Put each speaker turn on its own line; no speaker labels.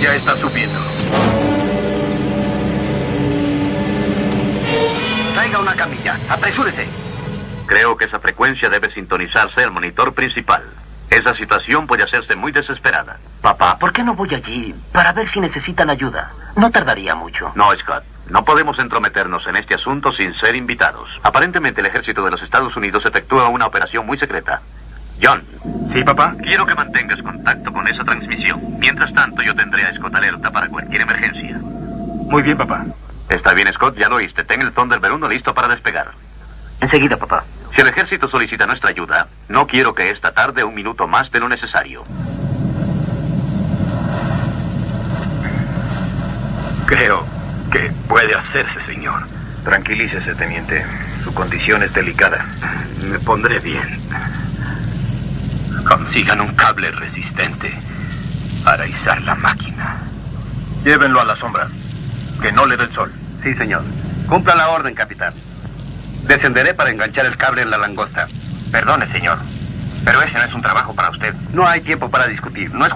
Ya está subiendo.
Traiga una camilla. Apresúrese.
Creo que esa frecuencia debe sintonizarse al monitor principal. Esa situación puede hacerse muy desesperada.
Papá, ¿por qué no voy allí para ver si necesitan ayuda? No tardaría mucho.
No, Scott. No podemos entrometernos en este asunto sin ser invitados. Aparentemente el ejército de los Estados Unidos efectúa una operación muy secreta. John.
Sí, papá.
Quiero que mantengas contacto con esa transmisión. Mientras tanto, yo tendré a Scott alerta para cualquier emergencia.
Muy bien, papá.
Está bien, Scott, ya lo oíste. Ten el Thunderbird 1 listo para despegar.
Enseguida, papá.
Si el ejército solicita nuestra ayuda, no quiero que esta tarde un minuto más de lo necesario.
Creo que puede hacerse, señor.
Tranquilícese, teniente. Su condición es delicada.
Me pondré bien. Consigan un cable resistente para izar la máquina. Llévenlo a la sombra. Que no le dé el sol.
Sí, señor. Cumpla la orden, capitán. Descenderé para enganchar el cable en la langosta.
Perdone, señor, pero ese no es un trabajo para usted.
No hay tiempo para discutir. No es